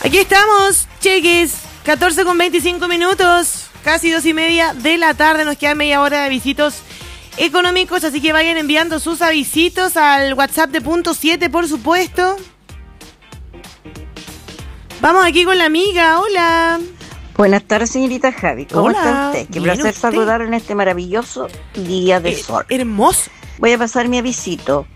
Aquí estamos, cheques, 14:25, casi 2:30 de la tarde. Nos queda media hora de avisitos económicos, así que vayan enviando sus avisitos al WhatsApp de punto 7, por supuesto. Vamos aquí con la amiga, hola. Buenas tardes, señorita Javi. ¿Cómo está usted? Qué bien, placer usted. saludar en este maravilloso día de sol. Hermoso. Voy a pasar mi avisito.